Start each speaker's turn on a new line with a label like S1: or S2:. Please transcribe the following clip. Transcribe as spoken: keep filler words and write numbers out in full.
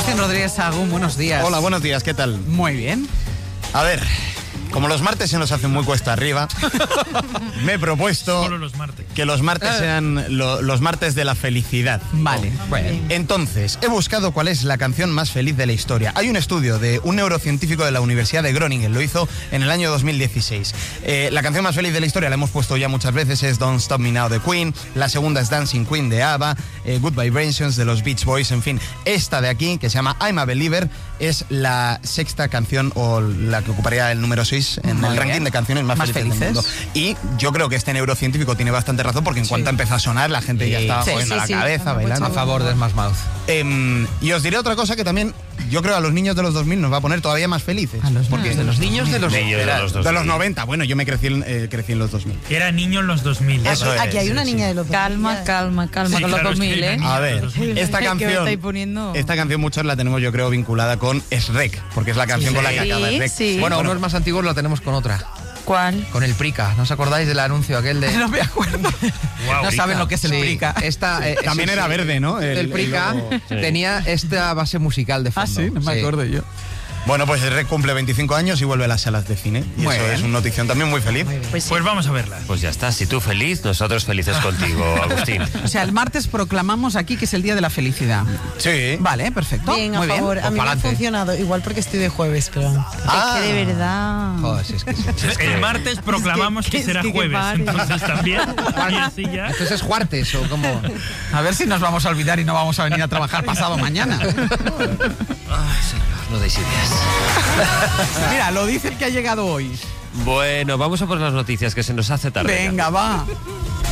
S1: Agustín Rodríguez Sagún, buenos días.
S2: Hola, buenos días, ¿qué tal?
S1: Muy bien.
S2: A ver, como los martes se nos hacen muy cuesta arriba, me he propuesto
S3: Solo los martes.
S2: que los martes sean lo- los martes de la felicidad.
S1: Vale, bueno.
S2: Entonces, he buscado cuál es la canción más feliz de la historia. Hay un estudio de un neurocientífico de la Universidad de Groningen, lo hizo en el año dos mil dieciséis. Eh, la canción más feliz de la historia la hemos puesto ya muchas veces, es Don't Stop Me Now de Queen, la segunda es Dancing Queen de ABBA, eh, Good Vibrations de los Beach Boys, en fin. Esta de aquí, que se llama I'm a Believer, es la sexta canción o la que ocuparía el número seis en
S1: Muy
S2: el ranking
S1: bien.
S2: de canciones más,
S1: Más
S2: felices, del
S1: felices.
S2: mundo. Y yo creo que este neurocientífico tiene bastante razón, porque en cuanto empezó a sonar, la gente ya estaba
S1: Sí,
S2: poniendo
S1: sí,
S2: la
S1: sí.
S2: cabeza,
S4: A
S2: bailando.
S4: favor de Smash Mouth.
S2: Eh, y os diré otra cosa que también yo creo a los niños de los dos mil nos va a poner todavía más felices.
S1: A los
S2: porque
S4: De los niños de los...
S5: Niños de
S2: Era-
S5: los
S2: de
S5: dos
S2: los
S5: mil.
S2: noventa, bueno, yo me crecí en, eh, crecí en los dos mil.
S3: Era niño en los dos mil.
S2: Eso es.
S6: Aquí hay una niña de los dos mil.
S7: Calma, calma, calma
S3: Sí,
S7: con
S3: claro,
S7: los
S3: es que
S7: dos mil,
S3: hay
S7: ¿eh?
S3: una
S2: A ver,
S3: dos mil.
S2: esta
S7: ¿Qué me
S2: canción,
S7: estáis poniendo?
S2: esta canción muchos la tenemos yo creo vinculada con Shrek, porque es la canción con la que
S7: Sí,
S2: acaba Shrek.
S7: sí.
S4: Bueno, unos más antiguos la tenemos con otra.
S7: ¿Cuál?
S4: Con el Prica. ¿No os acordáis del anuncio aquel de...?
S1: No me acuerdo.
S3: Guau,
S1: No
S3: Prica.
S1: saben lo que es el
S4: Sí,
S1: Prica.
S4: Esta, eh,
S2: También
S4: sí,
S2: era
S4: sí.
S2: verde, ¿no? El-
S4: El, Prica
S2: el logo.
S4: tenía esta base musical de
S1: Ah,
S4: fondo.
S1: sí, no me
S4: Sí.
S1: acuerdo yo.
S2: Bueno, pues Shrek cumple veinticinco años y vuelve a las salas de cine. Y
S1: Muy
S2: eso
S1: bien.
S2: es una notición también muy feliz.
S7: Pues sí.
S3: Pues vamos a verla.
S5: Pues ya está, si tú feliz, nosotros felices contigo, Agustín.
S1: O sea, el martes proclamamos aquí que es el día de la felicidad.
S2: Sí.
S1: Vale, perfecto.
S6: Bien, a
S1: Muy
S6: favor.
S1: bien.
S6: A mí me ha
S4: pa'lante.
S6: funcionado. Igual porque estoy de jueves, pero...
S2: Ah.
S7: Es que de verdad.
S4: Joder, si es que sí.
S3: El martes proclamamos
S7: Es que-
S3: que, será
S7: es que- que
S3: jueves.
S7: pare.
S3: Entonces también. Y así ya.
S4: Entonces es Juartes o como...
S1: A ver si nos vamos a olvidar y no vamos a venir a trabajar pasado mañana.
S4: Ay, señor, no deis ideas.
S1: Mira, lo dice el que ha llegado hoy.
S5: Bueno, vamos a por las noticias, que se nos hace tarde.
S1: Venga, va.